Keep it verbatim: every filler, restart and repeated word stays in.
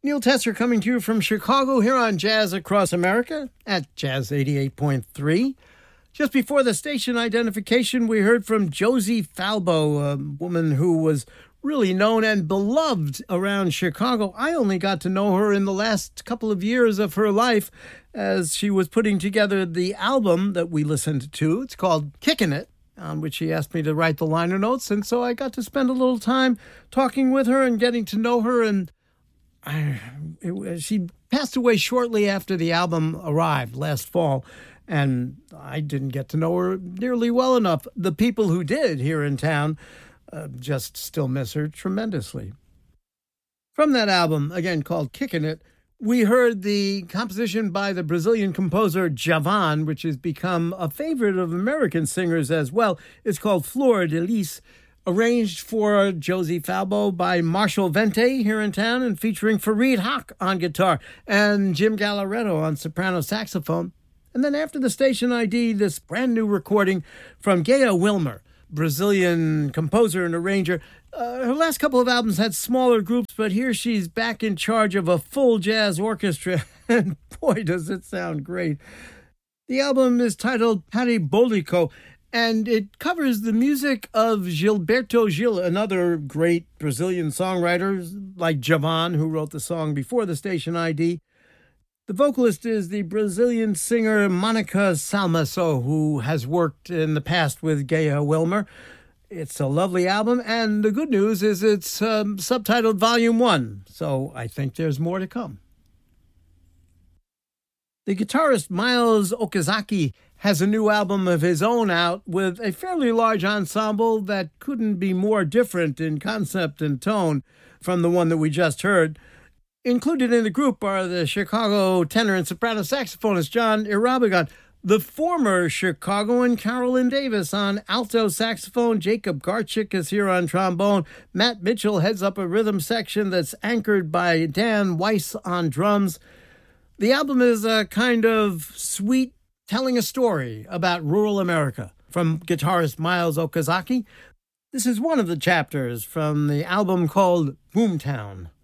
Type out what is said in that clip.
Neil Tesser coming to you from Chicago here on Jazz Across America at Jazz eighty-eight point three. Just before the station identification, we heard from Josie Falbo, a woman who was really known and beloved around Chicago. I only got to know her in the last couple of years of her life as she was putting together the album that we listened to. It's called Kickin' It, on which she asked me to write the liner notes, and so I got to spend a little time talking with her and getting to know her, and I, it, she passed away shortly after the album arrived last fall, and I didn't get to know her nearly well enough. The people who did here in town uh, just still miss her tremendously. From that album, again called Kickin' It, we heard the composition by the Brazilian composer Djavan, which has become a favorite of American singers as well. It's called Flor de Lis, arranged for Josie Falbo by Marshall Vente here in town and featuring Fareed Haq on guitar and Jim Gallaretto on soprano saxophone. And then after the station I D, this brand new recording from Gaya Wilmer, Brazilian composer and arranger. Uh, her last couple of albums had smaller groups, but here she's back in charge of a full jazz orchestra, and boy, does it sound great. The album is titled Parabólico, and it covers the music of Gilberto Gil, another great Brazilian songwriter like Djavan, who wrote the song before the station I D. The vocalist is the Brazilian singer Monica Salmaso, who has worked in the past with Gaya Wilmer. It's a lovely album, and the good news is it's um, subtitled Volume one, so I think there's more to come. The guitarist Miles Okazaki has a new album of his own out with a fairly large ensemble that couldn't be more different in concept and tone from the one that we just heard. Included in the group are the Chicago tenor and soprano saxophonist John Irabagon, the former Chicagoan Carolyn Davis on alto saxophone. Jacob Garchik is here on trombone. Matt Mitchell heads up a rhythm section that's anchored by Dan Weiss on drums. The album is a kind of sweet telling a story about rural America from guitarist Miles Okazaki. This is one of the chapters from the album called Boomtown.